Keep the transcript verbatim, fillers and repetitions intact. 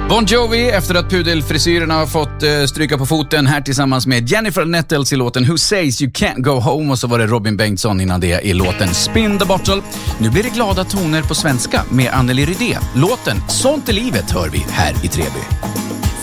Bon Jovi efter att pudelfrisyrerna har fått eh, stryka på foten här tillsammans med Jennifer Nettles i låten Who Says You Can't Go Home, och så var det Robin Bengtsson innan det i låten Spin the Bottle. Nu blir det glada toner på svenska med Anneli Rydé. Låten Sånt är livet hör vi här i Treby.